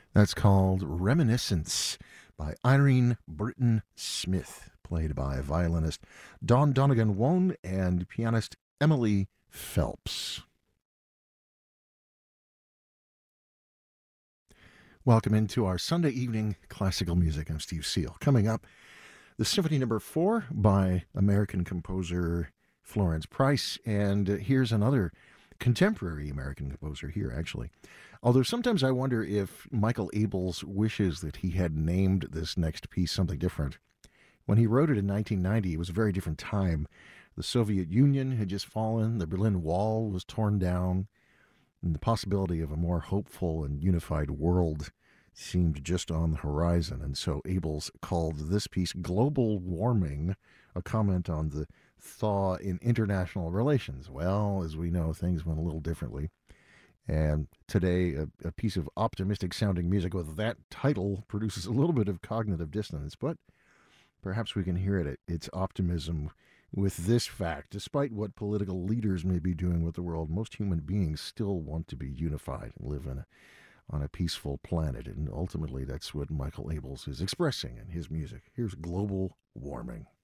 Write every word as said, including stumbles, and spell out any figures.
That's called Reminiscence by Irene Britton Smith, played by violinist Dawn Donegan Wone and pianist Emily Phelps. Welcome into our Sunday evening classical music. I'm Steve Seal. Coming up, the Symphony Number Four by American composer Florence Price, and here's another contemporary American composer here, actually. Although sometimes I wonder if Michael Abels wishes that he had named this next piece something different. When he wrote it in nineteen ninety, it was a very different time. The Soviet Union had just fallen, the Berlin Wall was torn down, and the possibility of a more hopeful and unified world seemed just on the horizon. And so Abels called this piece Global Warming, a comment on the thaw in international relations. Well, as we know, things went a little differently. And today, a, a piece of optimistic sounding music with that title produces a little bit of cognitive dissonance, but perhaps we can hear it, its optimism with this fact. Despite what political leaders may be doing with the world, most human beings still want to be unified and live in a, on a peaceful planet. And ultimately, that's what Michael Abels is expressing in his music. Here's Global Warming.